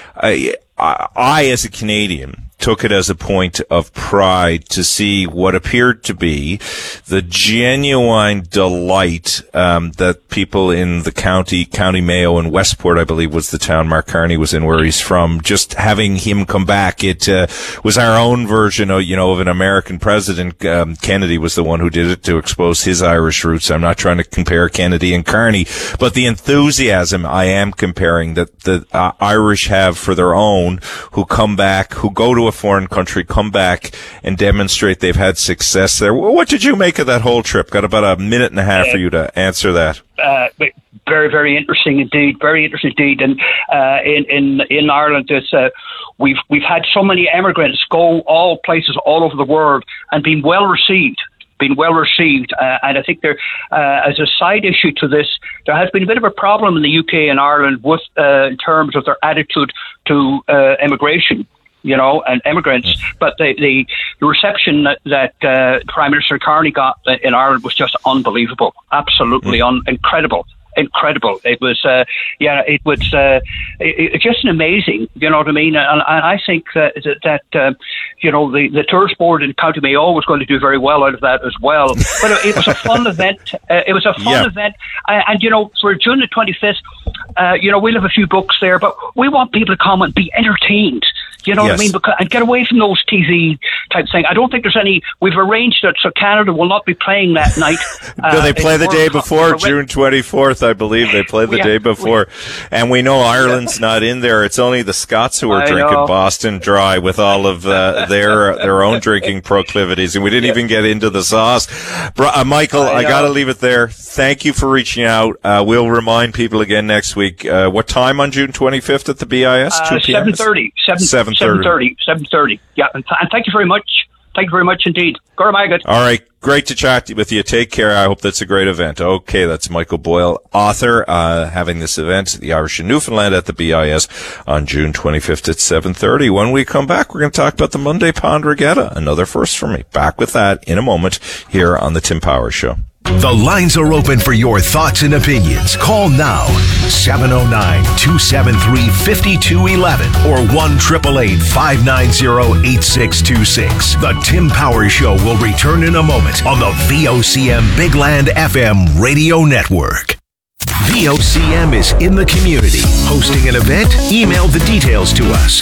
as a Canadian, took it as a point of pride to see what appeared to be the genuine delight that people in the County Mayo and Westport, I believe was the town Mark Carney was in, where he's from, just having him come back. It was our own version of, of an American president. Kennedy was the one who did it to expose his Irish roots. I'm not trying to compare Kennedy and Carney, but the enthusiasm I am comparing that the Irish have for their own, who come back, who go to a foreign country, come back and demonstrate they've had success there. What did you make of that whole trip? Got about a minute and a half for you to answer that. Very, very interesting indeed. Very interesting indeed. And in Ireland, we've had so many immigrants go all places all over the world and been well received. And I think there, as a side issue to this, there has been a bit of a problem in the UK and Ireland with in terms of their attitude to immigration. And immigrants, but the reception that Prime Minister Carney got in Ireland was just unbelievable, absolutely incredible. It was, it's just an amazing, you know what I mean? And I think that the tourist board in County Mayo was going to do very well out of that as well. But it was a fun event. Event. And for June the 25th, we'll have a few books there, but we want people to come and be entertained. You know what I Yes. mean? And get away from those TV type thing. I don't think there's any. We've arranged it so Canada will not be playing that night. No, they play in the World day Cup. before, June 24th, I believe. They play the day before. And we know Ireland's not in there. It's only the Scots who are I drinking know. Boston Dry with all of their own drinking proclivities. And we didn't even get into the sauce. Michael, I got to leave it there. Thank you for reaching out. We'll remind people again next week. What time on June 25th at the BIS? 2 p.m.? 7:30. 7:30. Yeah, and thank you very much. Thank you very much indeed. Gora Magat. All right. Great to chat with you. Take care. I hope that's a great event. Okay, that's Michael Boyle, author, having this event at the Irish in Newfoundland at the BIS on June 25th at 7:30. When we come back, we're going to talk about the Monday Pond Regatta. Another first for me. Back with that in a moment here on the Tim Powers Show. The lines are open for your thoughts and opinions. Call now, 709-273-5211 or 1-888-590-8626. The Tim Powers Show will return in a moment on the VOCM Big Land FM radio network. VOCM is in the community. Hosting an event? Email the details to us.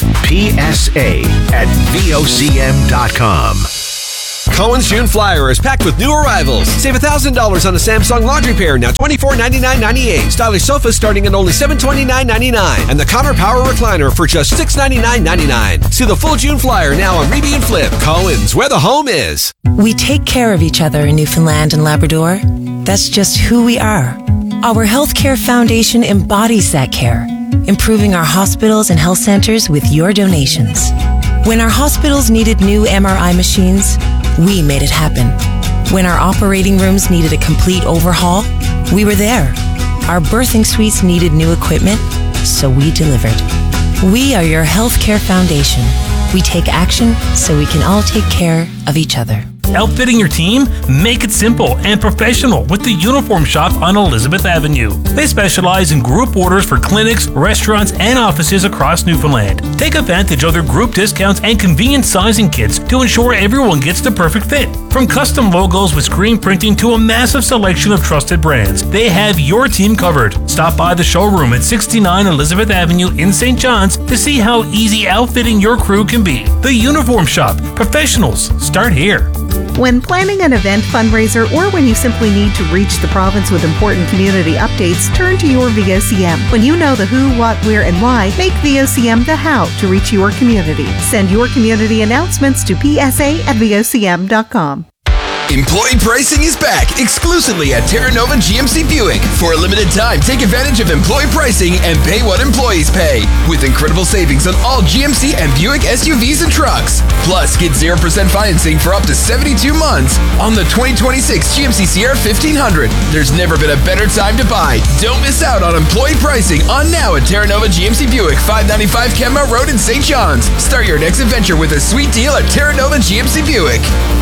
PSA@VOCM.com. Cohen's June Flyer is packed with new arrivals. Save $1,000 on a Samsung laundry pair, now $2499.98. Stylish sofas starting at only $729.99. And the Connor Power Recliner for just $699.99. See the full June Flyer now on Reedy and Flip. Cohen's, where the home is. We take care of each other in Newfoundland and Labrador. That's just who we are. Our Healthcare Foundation embodies that care, improving our hospitals and health centers with your donations. When our hospitals needed new MRI machines, we made it happen. When our operating rooms needed a complete overhaul, we were there. Our birthing suites needed new equipment, so we delivered. We are your Healthcare Foundation. We take action so we can all take care of each other. Outfitting your team? Make it simple and professional with the Uniform Shop on Elizabeth Avenue. They specialize in group orders for clinics, restaurants, and offices across Newfoundland. Take advantage of their group discounts and convenient sizing kits to ensure everyone gets the perfect fit. From custom logos with screen printing to a massive selection of trusted brands, they have your team covered. Stop by the showroom at 69 Elizabeth Avenue in St. John's to see how easy outfitting your crew can be. The Uniform Shop. Professionals start here. When planning an event, fundraiser, or when you simply need to reach the province with important community updates, turn to your VOCM. When you know the who, what, where, and why, make VOCM the how to reach your community. Send your community announcements to psa@vocm.com. Employee pricing is back exclusively at Terra Nova GMC Buick. For a limited time, take advantage of employee pricing and pay what employees pay. With incredible savings on all GMC and Buick SUVs and trucks. Plus, get 0% financing for up to 72 months on the 2026 GMC Sierra 1500. There's never been a better time to buy. Don't miss out on employee pricing on now at Terra Nova GMC Buick, 595 Kenmare Road in St. John's. Start your next adventure with a sweet deal at Terra Nova GMC Buick.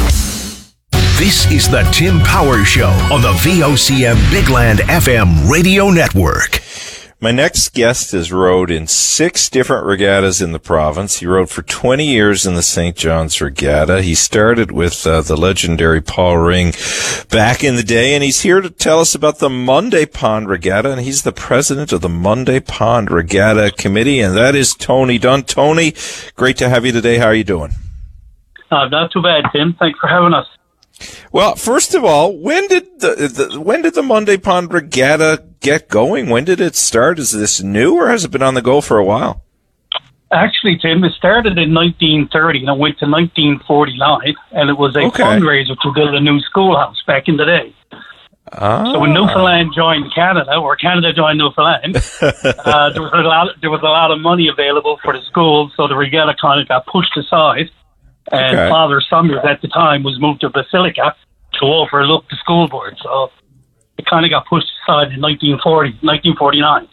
This is the Tim Powers Show on the VOCM Big Land FM radio network. My next guest has rowed in 6 different regattas in the province. He rowed for 20 years in the St. John's Regatta. He started with the legendary Paul Ring back in the day, and he's here to tell us about the Monday Pond Regatta, and he's the president of the Monday Pond Regatta Committee, and that is Tony Dunn. Tony, great to have you today. How are you doing? Not too bad, Tim. Thanks for having us. Well, first of all, when did the Monday Pond Regatta get going? When did it start? Is this new, or has it been on the go for a while? Actually, Tim, it started in 1930 and it went to 1949, and it was a fundraiser to build a new schoolhouse back in the day. So when Newfoundland joined Canada, or Canada joined Newfoundland, there was a lot of money available for the schools, so the regatta kind of got pushed aside. And Father Summers at the time was moved to Basilica to overlook the school board. So it kind of got pushed aside in 1949.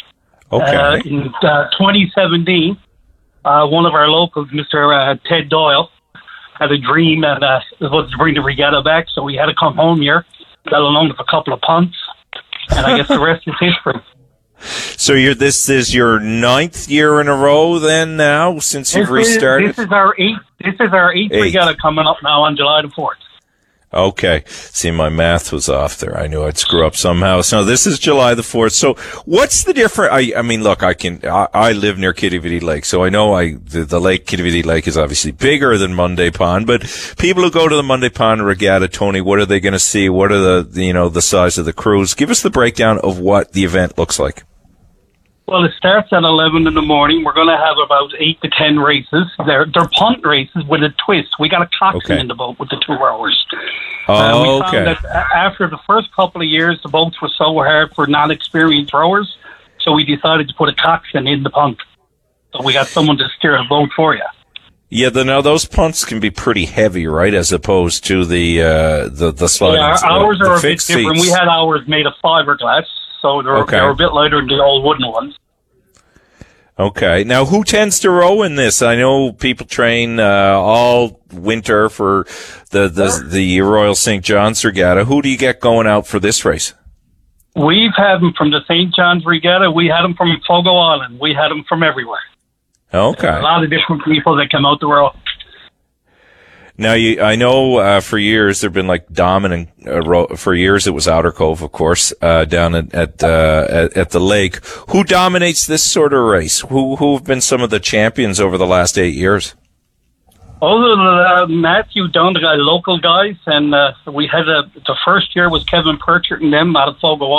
In 2017, one of our locals, Mr. Ted Doyle, had a dream and was to bring the regatta back. So we had to come home here, got along with a couple of punts, and I guess the rest is history. So this is your 9th year in a row then now since you've restarted? This is our eighth regatta coming up now on July the 4th. Okay. See, my math was off there. I knew I'd screw up somehow. So this is July the 4th. So what's the difference? I mean, look, I live near Kitivity Lake, so I know the lake, Kitivity Lake, is obviously bigger than Monday Pond, but people who go to the Monday Pond Regatta, Tony, what are they going to see? What are the size of the crews? Give us the breakdown of what the event looks like. Well, it starts at 11 in the morning. We're going to have about 8 to 10 races. They're punt races with a twist. We got a coxswain in the boat with the 2 rowers. We found that after the first couple of years, the boats were so hard for non-experienced rowers, so we decided to put a coxswain in the punt. So we got someone to steer the boat for you. Yeah, now those punts can be pretty heavy, right? As opposed to the sliding. Yeah, ours are a bit seats. different. We had ours made of fiberglass, so they're a bit lighter than the old wooden ones. Okay. Now, who tends to row in this? I know people train all winter for the Royal St. John's Regatta. Who do you get going out for this race? We've had them from the St. John's Regatta. We had them from Fogo Island. We had them from everywhere. Okay. A lot of different people that come out the row. Now, I know for years there have been like dominant. For years it was Outer Cove, of course, down at the lake. Who dominates this sort of race? Who have been some of the champions over the last 8 years? Other than Matthew Dunn, the local guys, and we had the first year was Kevin Pritchard and them out of Fogo